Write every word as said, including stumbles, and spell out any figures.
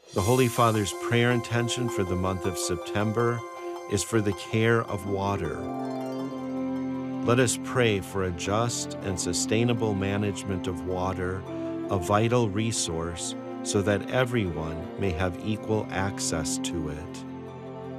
The Holy Father's prayer intention for the month of September is for the care of water. Let us pray for a just and sustainable management of water, a vital resource, so that everyone may have equal access to it.